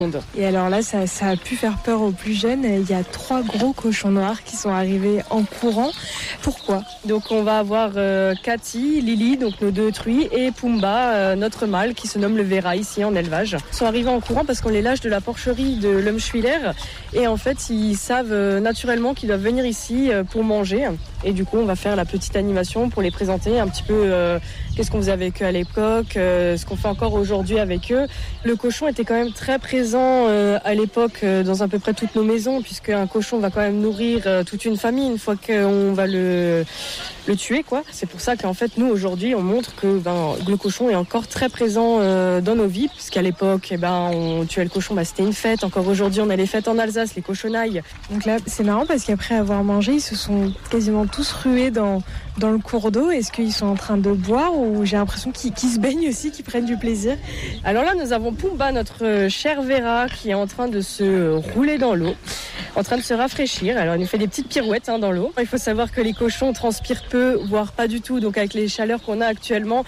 Et alors là, ça a pu faire peur aux plus jeunes. Il y a 3 gros cochons noirs qui sont arrivés en courant. Pourquoi ? Donc on va avoir Cathy, Lily, donc nos 2 truies, et Pumba, notre mâle, qui se nomme le Vera ici en élevage. Ils sont arrivés en courant parce qu'on les lâche de la porcherie de l'Umschwiller. Et en fait, ils savent naturellement qu'ils doivent venir ici pour manger. Et du coup, on va faire la petite animation pour les présenter un petit peu qu'est-ce qu'on faisait avec eux à l'époque, ce qu'on fait encore aujourd'hui avec eux. Le cochon était quand même très présent à l'époque dans à peu près toutes nos maisons, puisque un cochon va quand même nourrir toute une famille une fois qu'on va le tuer, quoi. C'est pour ça qu'en fait, nous, aujourd'hui, on montre que le cochon est encore très présent dans nos vies, puisqu'à l'époque, on tuait le cochon, c'était une fête. Encore aujourd'hui, on a les fêtes en Alsace, les cochonailles. Donc là, c'est marrant parce qu'après avoir mangé, ils se sont quasiment tous rués dans le cours d'eau. Est-ce qu'ils sont en train de boire ou j'ai l'impression qu'ils se baignent aussi, qu'ils prennent du plaisir? Alors là, nous avons Pumba, notre cher Vera, qui est en train de se rouler dans l'eau, en train de se rafraîchir. Alors, il nous fait des petites pirouettes dans l'eau. Il faut savoir que les cochons transpirent peu, voire pas du tout. Donc, avec les chaleurs qu'on a actuellement,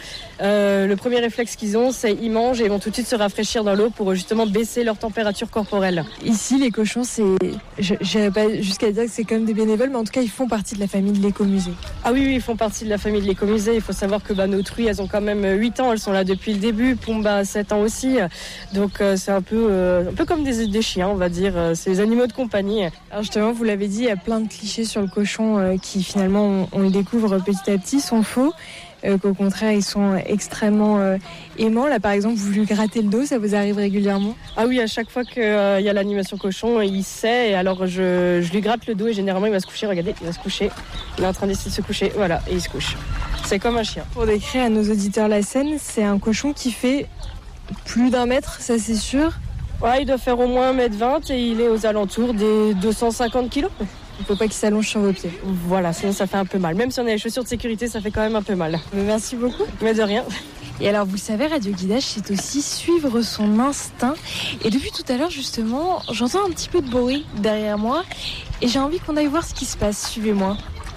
le premier réflexe qu'ils ont, c'est ils mangent et ils vont tout de suite se rafraîchir dans l'eau pour justement baisser leur température corporelle. Ici, les cochons, j'irais pas jusqu'à dire que c'est comme des bénévoles, mais en tout cas, ils font partie de la famille de l'écomusée. Ah oui, ils font partie de la famille de l'écomusée. Il faut savoir que nos truies, elles ont quand même 8 ans. Elles sont là depuis le début. Pumba a 7 ans aussi. Donc, c'est un peu comme des chiens, on va dire. C'est des animaux de compagnie. Alors justement, vous l'avez dit, il y a plein de clichés sur le cochon qui finalement, on les découvre petit à petit, sont faux. Qu'au contraire, ils sont extrêmement aimants. Là, par exemple, vous lui grattez le dos, ça vous arrive régulièrement? Ah oui, à chaque fois qu'il y a l'animation cochon, il sait. Et alors, je lui gratte le dos et généralement, il va se coucher. Regardez, il va se coucher. Il est en train d'essayer de se coucher. Voilà, et il se couche. C'est comme un chien. Pour décrire à nos auditeurs la scène, c'est un cochon qui fait plus d'1 mètre, ça c'est sûr. Ouais, il doit faire au moins 1m20 et il est aux alentours des 250 kilos. Il ne faut pas qu'il s'allonge sur vos pieds. Voilà, sinon ça fait un peu mal. Même si on a les chaussures de sécurité, ça fait quand même un peu mal. Mais merci beaucoup. Mais de rien. Et alors, vous savez, Radio Guidage, c'est aussi suivre son instinct. Et depuis tout à l'heure, justement, j'entends un petit peu de bruit derrière moi. Et j'ai envie qu'on aille voir ce qui se passe. Suivez-moi.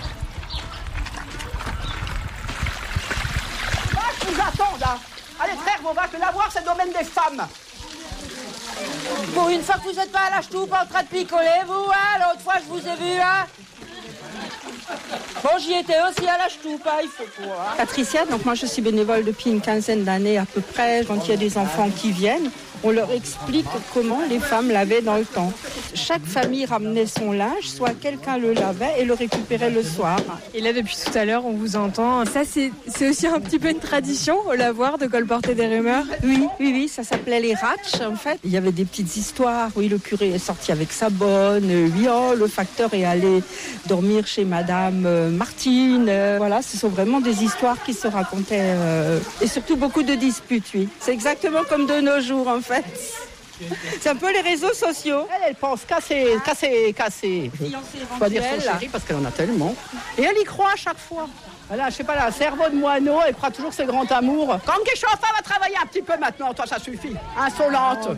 Je vous attends, là. Allez, frère, on va que la voir, c'est le domaine des femmes. Pour une fois que vous n'êtes pas à la ch'toupe en train de picoler, vous, hein. L'autre fois, je vous ai vu, hein. Bon, j'y étais aussi à la ch'toupe, hein, il faut quoi. Patricia, donc moi je suis bénévole depuis une quinzaine d'années à peu près. Quand il y a des enfants qui viennent, on leur explique comment les femmes lavaient dans le temps. Chaque famille ramenait son linge, soit quelqu'un le lavait et le récupérait le soir. Et là, depuis tout à l'heure, on vous entend. Ça, c'est aussi un petit peu une tradition, au lavoir, de colporter des rumeurs. Oui, ça s'appelait les ratches, en fait. Il y avait des petites histoires. Oui, le curé est sorti avec sa bonne. Oui, le facteur est allé dormir chez Madame Martine. Voilà, ce sont vraiment des histoires qui se racontaient. Et surtout beaucoup de disputes, oui. C'est exactement comme de nos jours, en fait. C'est un peu les réseaux sociaux. Elle pense casser. Je vais dire son chéri parce qu'elle en a tellement. Et elle y croit à chaque fois. Voilà, je sais pas, là, un cerveau de moineau, elle croit toujours que c'est grand amour. Comme Guéchofa va travailler un petit peu maintenant, toi ça suffit. Insolente.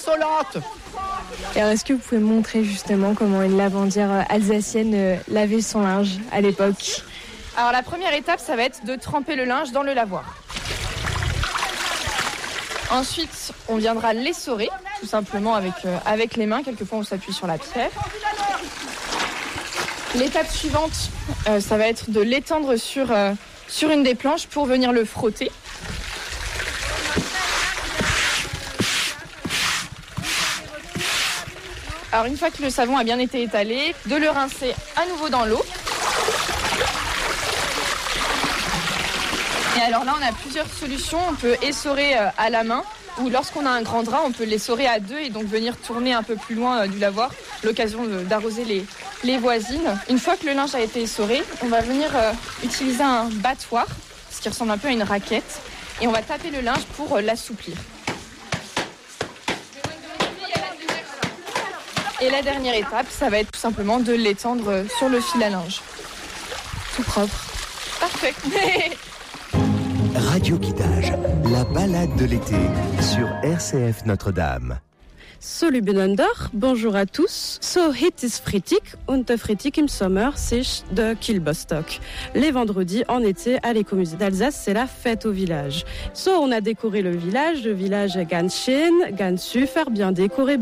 Et alors, est-ce que vous pouvez montrer justement comment une lavandière alsacienne lavait son linge à l'époque? Alors la première étape, ça va être de tremper le linge dans le lavoir. Ensuite, on viendra l'essorer, tout simplement avec les mains. Quelquefois, on s'appuie sur la pierre. L'étape suivante, ça va être de l'étendre sur une des planches pour venir le frotter. Alors, une fois que le savon a bien été étalé, de le rincer à nouveau dans l'eau. Et alors là, on a plusieurs solutions. On peut essorer à la main ou lorsqu'on a un grand drap, on peut l'essorer à 2 et donc venir tourner un peu plus loin du lavoir, l'occasion d'arroser les voisines. Une fois que le linge a été essoré, on va venir utiliser un battoir, ce qui ressemble un peu à une raquette, et on va taper le linge pour l'assouplir. Et la dernière étape, ça va être tout simplement de l'étendre sur le fil à linge. Tout propre. Parfait. Radio Guidage, la balade de l'été sur RCF Notre-Dame. So, lieben bonjour à tous. So, het is Freitag und der Freitag im Sommer, c'est de Kilbostock. Les vendredis en été à l'écomusée d'Alsace, c'est la fête au village. So, on a décoré le village est ganz schön, ganz super, bien décoré,